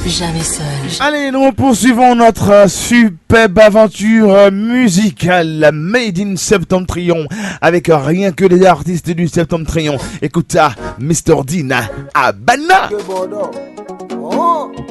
jamais seul. Allez, nous poursuivons notre superbe aventure musicale Made in Septentrion avec rien que les artistes du Septentrion. Écoute ça, Mr. Dean à Banna.